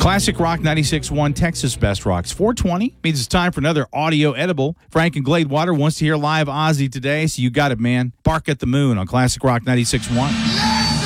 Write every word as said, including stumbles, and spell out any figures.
Classic Rock ninety-six point one, Texas Best Rocks. four twenty means it's time for another audio edible. Frank and Gladewater wants to hear live Ozzy today, so you got it, man. Bark at the Moon on Classic Rock ninety-six point one.